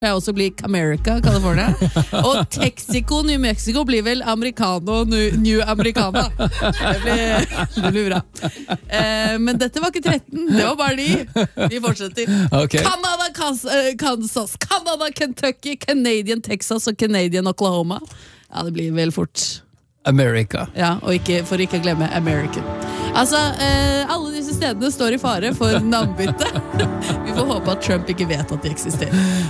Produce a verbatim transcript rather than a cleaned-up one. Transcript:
Jeg også blir America, California. Og Texico, New Mexico blir vel Americano, New Americana. Det blir, det blir bra. Eh, men dette var ikke tretten, det var bare de. Vi fortsetter. Okay. Canada, Kansas, Canada, Kentucky, Canadian, Texas og Canadian, Oklahoma. Ja, det blir vel fort America. Ja, og ikke, for ikke å glemme American. Altså, eh, alle disse stedene står i fare for navnbytte. Vi får håpe at Trump ikke vet at de eksisterer.